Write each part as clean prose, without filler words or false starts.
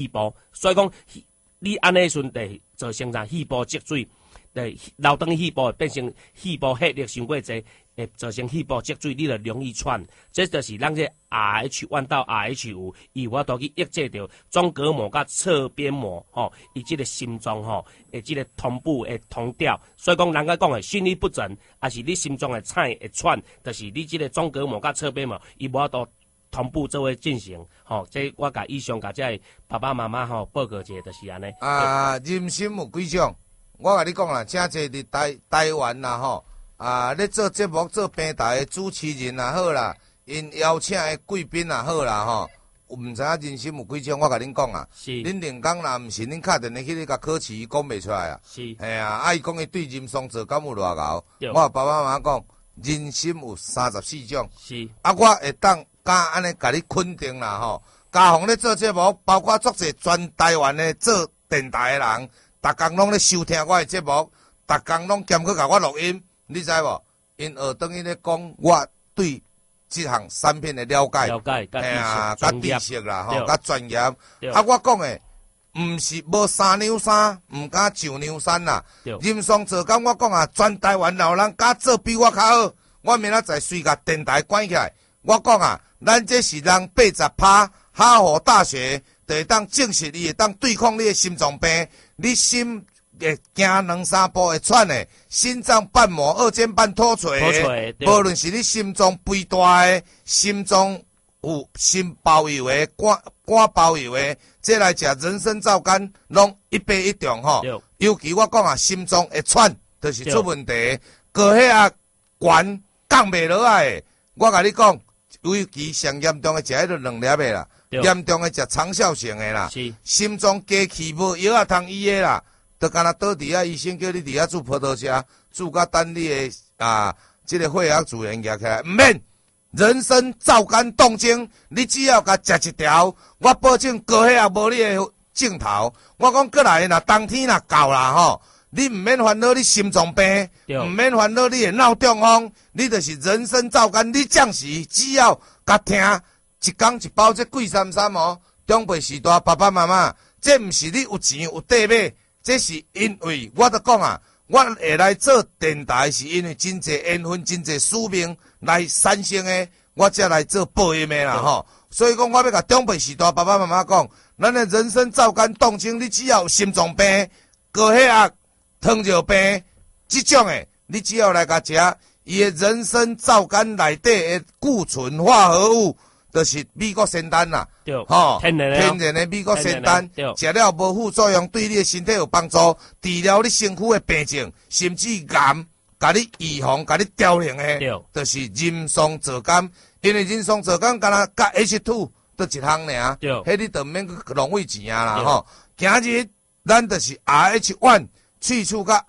细胞，所以讲你安尼时阵会造成啥细胞积水，流长细胞变成细胞血液伤过济，会造成细胞积水，你就容易喘。这就是咱这 RH1 到 RH5，伊有法度去抑制着中隔膜甲侧边膜伊即个心脏会即个同步会同调。所以讲人家讲的心律不整，也是你心脏会菜会喘，就是你即个中隔膜甲侧边膜伊无法度同步做伙进行。这我甲以上甲这爸爸妈妈报告一下，就是安尼。 人参有几种？我甲你讲啦，真济伫台湾啦咧做节目做平台的主持人也好啦，因邀请的贵宾也好啦毋知影人参有几种？我甲恁讲啊，恁连讲啦，毋是恁敲电话去甲考试，伊讲袂出来啊。是，伊讲伊对人参做感有偌高。我爸爸妈妈讲，人参有34种。是，我会当安尼甲你肯定啦家宏咧做节目，包括足侪全台湾的做电台的人，逐工拢咧收听我的节目，逐工拢兼去甲我录音。你知无？因学等于咧讲我对这项产品的了解，甲知识啦，甲专业。我讲的毋是无三两三，毋敢上梁山啦。任松做工，我讲啊，全台湾老人敢做比我较好。我明仔载随甲电台关起来，我讲啊，咱这是人80%，哈佛大学就会当证实伊会当对抗你的心脏病，你心会行2-3步会喘的，心脏瓣膜二尖瓣脱垂，无论是你心脏肥大的，心脏有心包油的，肝包油的，这来食人参皂苷，拢100%1中尤其我讲啊，心脏会喘，就是出问题，高血压悬降袂落来的。我甲你讲，尤其上严重的食迄个2粒的啦，严重的食长效型的啦，心脏加气无药啊通医的啦。就干那倒伫医生叫你伫煮葡萄茶，煮甲等你的这个血压自然压起来，毋免。人参皂苷冻精，你只要甲食一条，我保证高血压无你的镜头。我讲过来，若冬天若到啦你毋免烦恼你心脏病，毋免烦恼你会闹中风，你就是人参皂苷，你暂时只要甲听一工一包，这贵33长辈时代爸爸妈妈，这毋是你有钱有地买。这是因为我都讲啊，我会来做电台，是因为真侪缘分、真侪使命来产生的，我才来做播音的啦所以讲，我要甲长辈时代爸爸妈妈讲，咱的人参皂苷冻精，你只要有心脏病、高血压、糖尿病这种的，你只要来甲食，伊的人参皂苷内底的固醇化合物。就是美国仙丹啦，天然的美国仙丹，食了无副作用，对你的身体有帮助，治疗你身躯的病症，甚至癌，甲你预防，甲你调零的，就是人参皂苷。因为人参皂苷敢若甲 H2 得一项尔，迄你就毋免去浪费钱啊啦今日咱就是 RH1 去除甲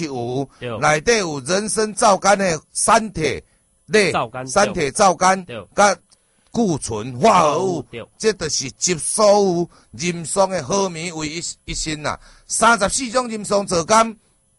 RH5，内底有人参皂苷的三铁类，三铁皂苷，甲固醇化合物，这就是集所有人参的好味为一身啦。34种人参皂苷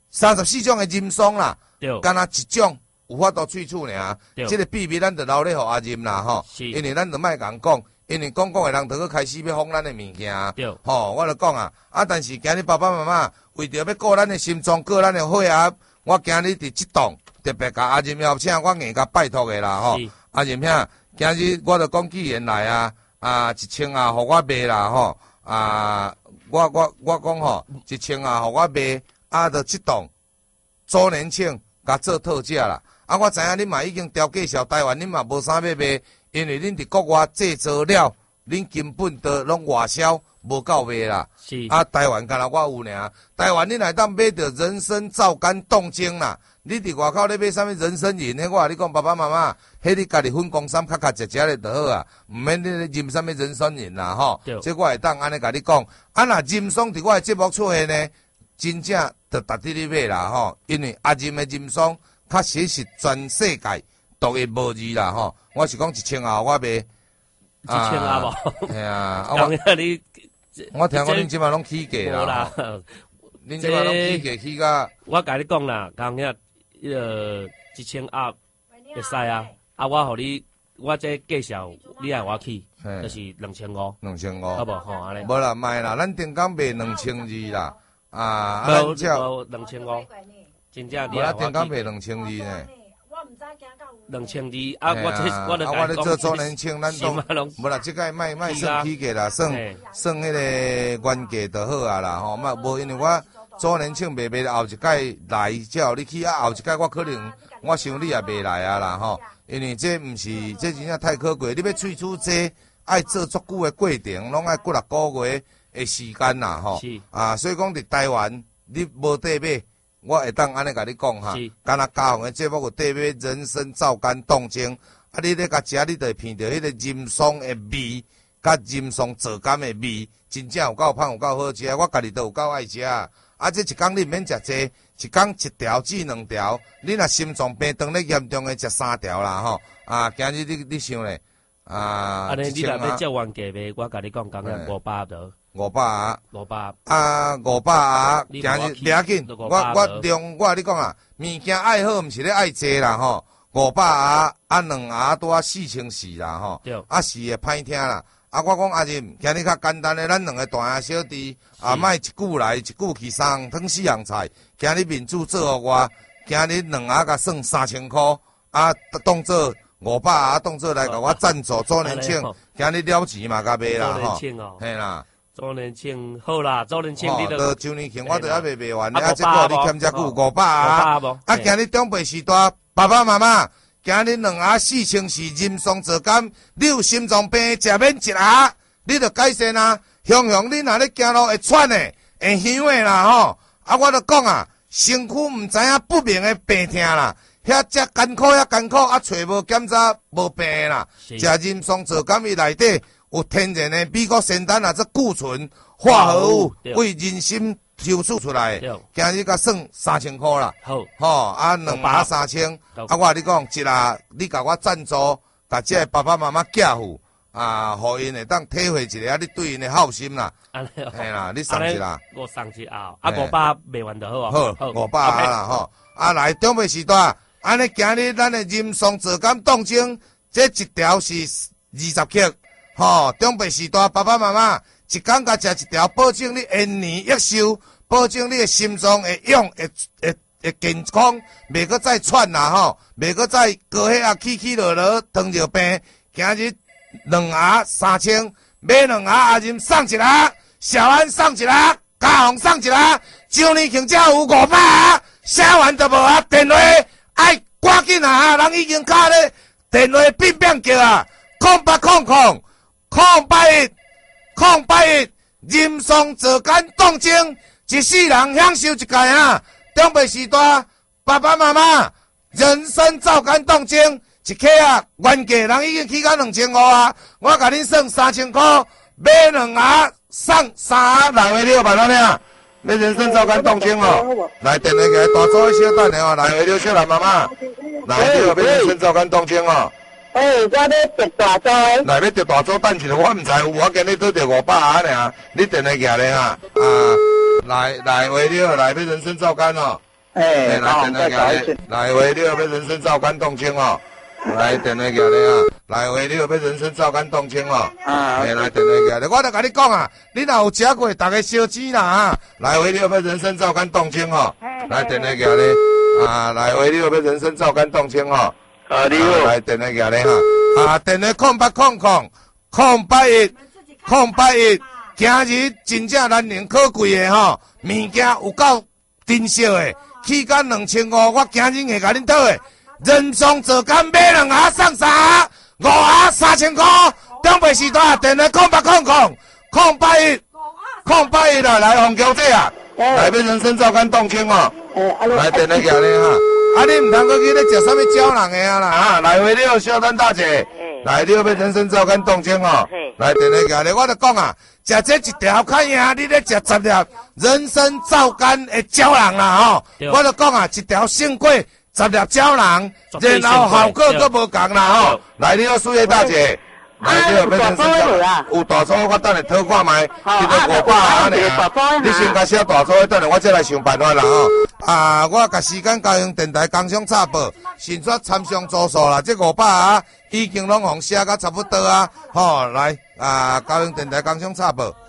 ，34种的人参啦，敢若一种有法度萃取尔。这个秘密咱就留咧互阿任啦因为咱就莫讲，因为讲的人就去开始要仿咱的物件。我就讲啊，但是今日爸爸妈妈为着要顾咱的心脏、顾咱的血压，我今日伫这档特别甲阿任邀请，我硬甲拜托的啦阿任兄。今日我就讲，既然来1000啊，互我卖啦我讲1000啊，互我卖就这档周年庆甲做特价啦。我知影恁嘛已经调介绍台湾，恁嘛无啥要卖，因为恁伫国外制造了，恁根本都拢外销，无够卖啦。是台湾敢若我有尔，台湾恁来当买着人参皂苷冻精啦。你伫外口咧买啥物人参饮？迄我甲你讲，爸爸妈妈，迄你家己粉光衫较食咧就好啊，毋免你咧啉啥物人参饮啦这我会当安尼甲你讲，若人参伫我的节目出现呢，真正就值得你买啦因为阿任的人参，确实是全世界独一无二啦我是讲1000啊，我卖 1000啊无？ 系啊， 我听讲恁即马拢起价啦，恁即马拢起价起甲， 我甲你讲啦，讲遐1000啊会使啊，我互你我这介绍你爱我去，就是2500， 2500， 好无吼安尼。 无啦，卖啦，咱顶港卖2200啦，啊， 无照 2500，真正无啦，顶港卖你爱我去。 2200呢。 2200啊，我就我咧做周年庆，咱都拢无啦，即个卖算起价啦，算迄个原价就好啊啦吼，无因为我周年庆卖后一届来叫你去啊，后一届我可能我想你也袂来啊啦吼，因为这毋是这真正太可贵，你要萃取这爱做足久的过程，拢爱几6个月的时间啦吼，啊，所以讲伫台湾你无地买。我会当安尼甲你讲哈，敢若嘉宏的节目有底买人参皂苷冻精，啊，你咧甲食，你就会闻到迄个人参的味，甲人参皂苷的味，真正有够香，有够好食，我家己都有够爱食啊！啊，这一工你毋免食济，一工1条至2条，你若心脏病当咧严重的食3条啦吼，啊，今日你想咧，啊， 安尼你若要照原价卖，我甲你讲，讲个500多。 500啊 ，500 啊，500啊，今日袂要紧，我量我你讲啊，物件爱好，毋是咧爱济啦吼，500啊，2盒拄啊4400啦吼，啊是会歹听啦，啊我讲阿任，今日较简单诶，咱2个大兄小弟，啊莫一句来一句去，3汤4样菜，今日面子做互我，今日2盒甲算3000块，啊当做500啊，当做来甲我赞助周年庆，今日了钱嘛甲卖啦吼，嘿啦。 周年庆好啦，周年庆你都周年庆我都还未完，啊，这个你欠只句500啊，啊，今日长辈时代，爸爸妈妈，今日2盒4000人参皂苷，你有心脏病食免1盒，你着改善啊，雄雄你若咧行路会喘的，会香的啦吼，啊，我着讲啊，身躯毋知影不明的病痛啦，遐遮艰苦啊，找无检查无病的啦，食人参皂苷伊内底。有天然的美国仙丹啊，这固醇化合物为人参抽取出来，今日甲算3000块啦。好，吼啊，2盒3000，啊，我甲你讲，一啦，你甲我赞助，甲这爸爸妈妈寄付啊，互因会当体会一下你对因的孝心啦。嘿啦，你送一啦， 我送一啊，500卖完就好啊。 好，500啊啦吼，啊来长辈时代，安尼今日咱的人参皂苷冻精，这一条是20克。吼，长辈时代，爸爸妈妈一工甲食1条，保证你延年益寿，保证你的心脏会勇，会健康，袂搁再喘啦吼，袂搁再高血压起落，糖尿病。今日2盒3000，买2盒阿任送1盒，小安送1盒，嘉宏送1盒，周年庆才有500盒，写完就无啊，电话爱赶紧啊，人已经卡咧电话变叫啊，0800，081，人参皂苷冻精，一世人享受一届啊！长辈时代，爸爸妈妈，人参皂苷冻精一克啊，原价人已经起到2500啊，我甲恁算3000块，买2盒送3盒，来回了，办哪样？买人参皂苷冻精哦，来电话给大组小等的哦，来回了，小兰妈妈，来回了，买人参皂苷冻精哦。 我要直大组的。 来要直大组，等一下，我唔知有，我今日拄着500盒尔，你电话寄咧哈。啊，来回了，来买人参皂苷哦。来电话寄咧，来回了买人参皂苷冻精哦。来电话寄咧啊，来回了买人参皂苷冻精哦。来电话寄咧，我著甲你讲啊，你若有食过，大家烧钱啦啊。来回了买人参皂苷冻精哦。来电话寄咧，啊，来回了买人参皂苷冻精哦。你好，来电话寄咧哈，啊，电话081，今日真正难能可贵的吼，物件有够珍惜的，起价2500，我今日会甲恁讨的，人参皂苷买2盒送3盒，5盒3000块，长辈时代电话081啦，来洪桥姐啊，来买人参皂苷冻精哦，来电话寄咧哈。啊！你唔通搁去咧食啥物胶囊的啊啦啊！来回了，小丹大姐，来了要人参皂苷冻精哦，来电话寄咧，我著讲啊，食这一条较赢，你咧食10粒人参皂苷的胶囊啦吼，我著讲啊，一条胜过10粒胶囊，然后效果搁无共啦吼。来了，苏叶大姐。来了，要人参皂苷，有大粗，我等下讨看卖，一个500盒尔。你先甲写大粗，等下我再来想办法啦吼。 我甲时间高雄电台工商插报，新出参详组数啦，这500啊，已经拢互写甲差不多啊，来高雄电台工商插报。